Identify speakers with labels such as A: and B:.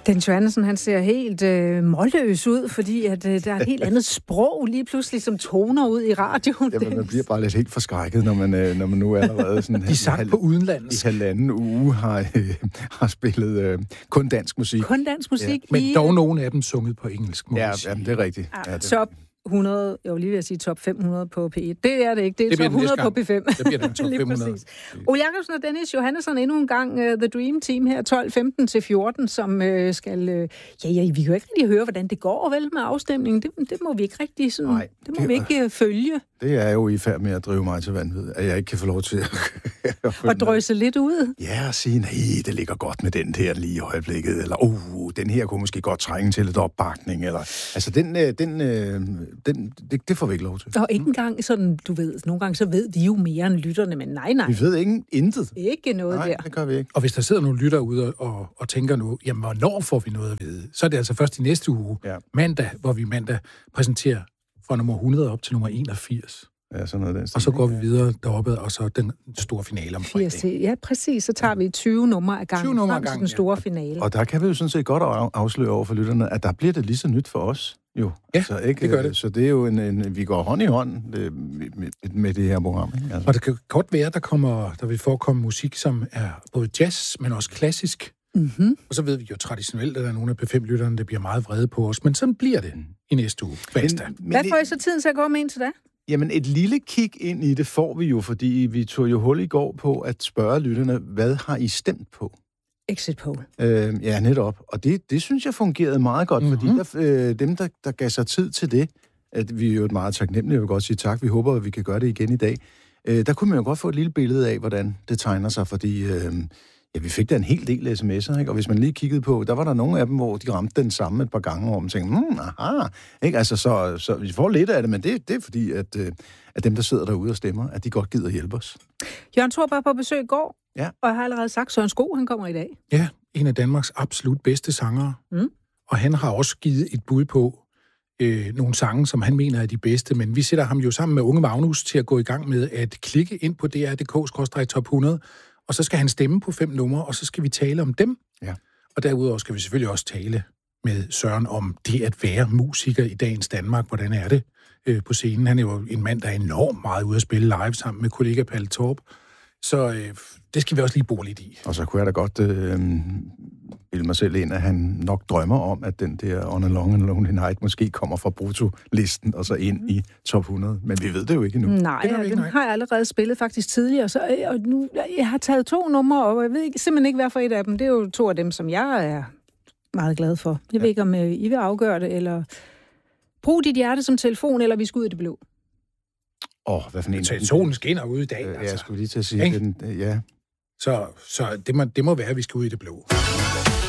A: Dennis Johannesson, han ser helt målløs ud, fordi at, der er et helt andet sprog lige pludselig, som toner ud i radioen.
B: Jamen, man bliver bare lidt helt forskrækket, når man nu allerede sådan...
C: De sang på udenlands.
B: I halvanden uge har spillet kun dansk musik.
A: Kun dansk musik.
C: Ja. Men dog nogle af dem sunget på engelsk, må
B: ja,
C: man sige.
B: jamen, det er rigtigt.
A: Ja,
B: det
A: top 100, jeg vil lige ved at sige top 500 på P1. Det er det ikke, det er top 100 på P5.
C: Det bliver den top 500.
A: Ole Jacobsen og Dennis Johannesson endnu en gang The Dream Team her 12-15-14, som skal... vi kan jo ikke rigtig høre, hvordan det går vel med afstemningen. Det må vi ikke rigtig sådan... Nej, det må vi ikke følge.
B: Det er jo i færd med at drive mig til vanvid, at jeg ikke kan få lov til
A: at drøse lidt ud.
B: Ja, og sige, nej, det ligger godt med den her lige i øjeblikket, eller den her kunne måske godt trænge til lidt opbakning, eller... Altså, det får vi ikke lov til.
A: Og ikke engang sådan, du ved, nogle gange så ved vi jo mere end lytterne, men nej.
B: Vi ved intet.
A: Ikke noget
B: nej,
A: der.
B: Det gør vi ikke.
C: Og hvis der sidder nogle lytter ude og tænker nu, jamen, hvornår får vi noget at vide? Så er det altså først i næste uge, mandag, hvor vi mandag præsenterer fra nummer 100 op til nummer 81.
B: Ja, sådan noget den stil.
C: Og så går vi videre deroppe, og så den store finale om fredag.
A: Ja, præcis. Så tager vi 20 numre af gangen frem til den store finale.
B: Og der kan vi jo sådan set godt afsløre over for lytterne, at der bliver det lige så nyt for os. Jo.
C: Ja,
B: så ikke,
C: det gør det.
B: Så det er jo vi går hånd i hånd med det her program. Ikke? Altså.
C: Og det kan godt være, der vil forekomme musik, som er både jazz, men også klassisk.
A: Mm-hmm.
C: Og så ved vi jo traditionelt, at der er nogle af P5-lytterne, der bliver meget vrede på os. Men sådan bliver det i næste uge.
A: Hvad får I så tiden til at gå med indtil da?
B: Jamen, et lille kig ind i det får vi jo, fordi vi tog jo hul i går på at spørge lytterne, hvad har I stemt på?
A: Exit poll.
B: Ja, netop. Og det synes jeg fungerede meget godt, fordi dem, der gav sig tid til det, at vi er jo meget taknemmelige, jeg vil godt sige tak, vi håber, at vi kan gøre det igen i dag. Der kunne man jo godt få et lille billede af, hvordan det tegner sig, fordi vi fik da en hel del sms'er, ikke? Og hvis man lige kiggede på, der var der nogle af dem, hvor de ramte den samme et par gange, og man tænkte, aha, ikke? Altså, så vi får lidt af det, men det er fordi, at dem, der sidder derude og stemmer, at de godt gider hjælpe os.
A: Jørgen Thorup var på besøg i går,
B: ja.
A: Og jeg har allerede sagt, Søren Sko, han kommer i dag.
C: Ja, en af Danmarks absolut bedste sangere. Mm. Og han har også givet et bud på nogle sange, som han mener er de bedste, men vi sætter ham jo sammen med Unge Magnus til at gå i gang med at klikke ind på dr.dk/top 100, og så skal han stemme på 5 numre, og så skal vi tale om dem.
B: Ja.
C: Og derudover skal vi selvfølgelig også tale med Søren om det at være musiker i dagens Danmark. Hvordan er det på scenen? Han er jo en mand, der er enormt meget ude at spille live sammen med kollega Palle Torp. Så det skal vi også lige bore lidt i.
B: Og så kunne jeg da godt bilde mig selv ind, at han nok drømmer om, at den der On a Long and Lonely Night måske kommer fra brutolisten og så ind i top 100. Men vi ved det jo ikke endnu.
A: Nej, den har jeg allerede spillet faktisk tidligere. Så, og nu, jeg har taget 2 numre, og jeg ved simpelthen ikke, hvad for et af dem. Det er jo 2 af dem, som jeg er meget glad for. Jeg ved ikke, om I vil afgøre det, eller brug dit hjerte som telefon, eller vi skal ud i det blå.
B: Hvad for en?
C: Solen skinner ude i dag.
B: Altså. Jeg skulle lige til at sige, ja.
C: Så det må være, at vi skal ud i det blå.